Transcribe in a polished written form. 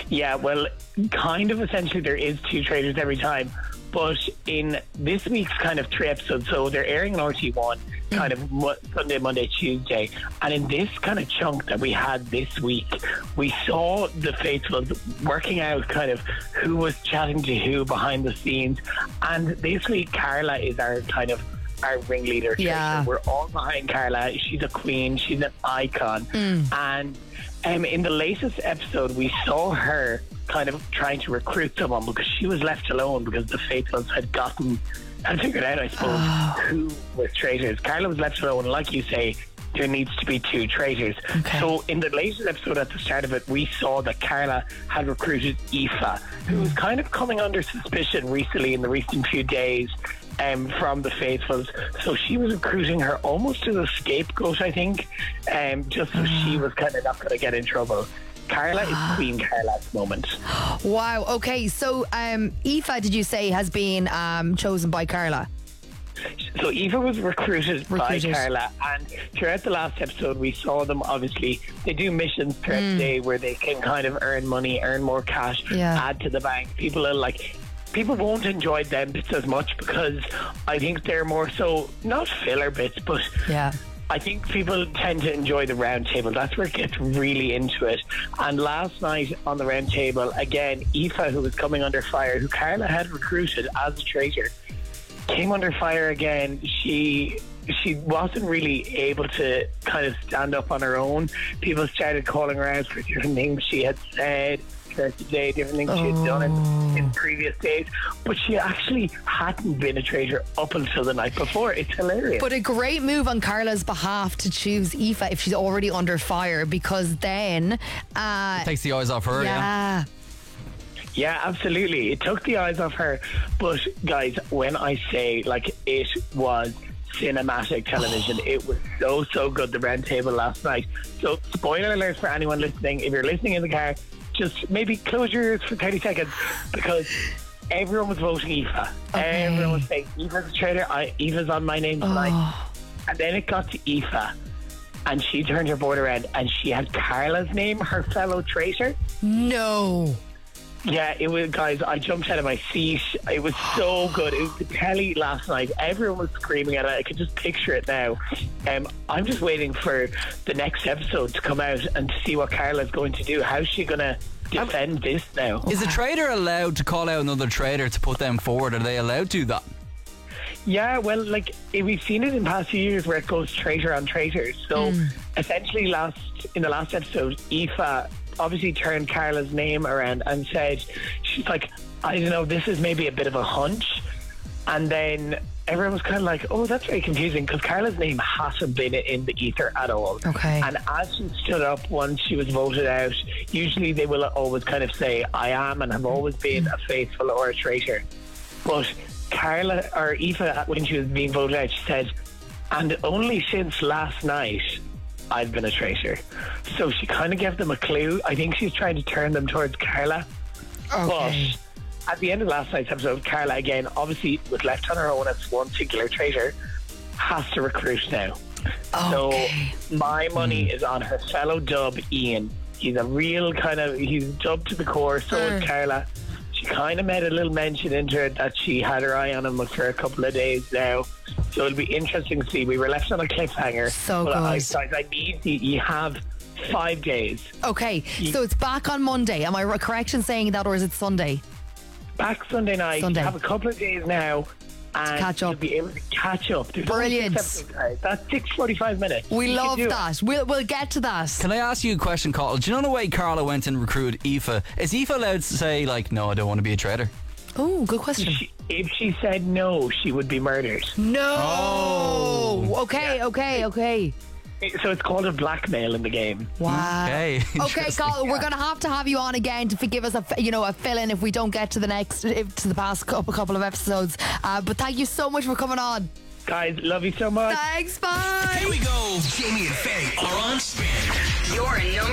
Yeah, well, kind of essentially there is two traitors every time. But in this week's kind of 3 episodes, so they're airing on RT1 kind of Sunday, Monday, Tuesday. And in this kind of chunk that we had this week, we saw the Faithfuls working out kind of who was chatting to who behind the scenes. And this week, Carla is our ringleader. Yeah. We're all behind Carla. She's a queen. She's an icon. And in the latest episode, we saw her kind of trying to recruit someone because she was left alone because the Faithfuls had figured out, I suppose, who was traitors. Carla was left alone, and like you say, there needs to be 2 traitors. Okay. So in the latest episode at the start of it, we saw that Carla had recruited Aoife, who was kind of coming under suspicion recently in the recent few days from the Faithfuls. So she was recruiting her almost as a scapegoat, I think, just so she was kind of not going to get in trouble. Carla is Queen Carla at the moment. Wow, okay, so Aoife, did you say, has been chosen by Carla? So Aoife was recruited by Carla, and throughout the last episode we saw them, obviously they do missions throughout the day where they can kind of earn money, earn more cash, add to the bank. People won't enjoy them bits as much because I think they're more so not filler bits, but I think people tend to enjoy the round table. That's where it gets really into it. And last night on the round table, again, Aoife, who was coming under fire, who Carla had recruited as a traitor, came under fire again. She wasn't really able to kind of stand up on her own. People started calling her out for different things she had said throughout the day, different things she had done in previous days, but she actually hadn't been a traitor up until the night before. It's hilarious. But a great move on Carla's behalf to choose Aoife if she's already under fire, because then it takes the eyes off her. Yeah, absolutely. It took the eyes off her. But guys, when I say it was cinematic television, it was so good, the round table last night. So spoiler alert for anyone listening, if you're listening in the car, just maybe close your ears for 30 seconds, because everyone was voting Aoife. Okay. Everyone was saying Aoife's a traitor, Aoife's on my name tonight. And then it got to Aoife and she turned her board around and she had Carla's name, her fellow traitor. No. Yeah, it was, guys, I jumped out of my seat. It was so good. It was the telly last night. Everyone was screaming at it. I could just picture it now. I'm just waiting for the next episode to come out and to see what Carla's going to do. How's she going to defend this now? Is a traitor allowed to call out another traitor to put them forward? Are they allowed to do that? Yeah, well, we've seen it in past few years where it goes traitor on traitor. So essentially in the last episode, Aoife obviously turned Carla's name around and said, she's like, I don't know, this is maybe a bit of a hunch. And then everyone was kind of like, oh, that's very confusing, because Carla's name hasn't been in the ether at all. Okay. And as she stood up once she was voted out, usually they will always kind of say, I am and have always been a faithful or a traitor. But Carla, or Aoife, when she was being voted out, she said, and only since last night I've been a traitor. So she kind of gave them a clue. I think she's trying to turn them towards Carla. Okay. But at the end of last night's episode, Carla again obviously was left on her own as one singular traitor, has to recruit now. Okay. So my money is on her fellow dub, Ian. He's a real he's dubbed to the core. So is Carla. She kind of made a little mention into it that she had her eye on him for a couple of days now. So it'll be interesting to see. We were left on a cliffhanger. So good. I need you have 5 days. Okay, so it's back on Monday. Am I correct in saying that, or is it Sunday? Back Sunday night. You have a couple of days now. And catch up. You'll be able to catch up. There's Brilliant. That's 6:45 minutes. We love that. We'll get to that. Can I ask you a question, Carl? Do you know the way Carla went and recruited Aoife? Is Aoife allowed to say, no, I don't want to be a traitor? Oh, good question. If she said no, she would be murdered. No. Oh. Okay. So it's called a blackmail in the game. Wow. Okay, Carl, we're going to have you on again to give us a fill-in if we don't get to the past couple of episodes. But thank you so much for coming on. Guys, love you so much. Thanks, bye. Here we go. Jamie and Faye are on spin. Your number